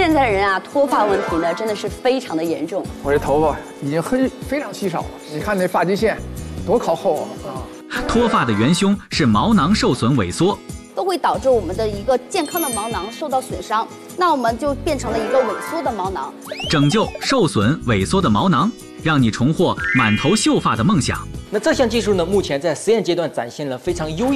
现在的人啊，脱发问题呢，真的是非常的严重。 我这头发已经非常稀少了，你看那发际线多靠后啊！ 脱发的元凶是毛囊受损萎缩， 都会导致我们的一个健康的毛囊受到损伤，那我们就变成了一个萎缩的毛囊。 拯救受损萎缩的毛囊，让你重获满头秀发的梦想。 那这项技术呢，目前在实验阶段展现了非常优异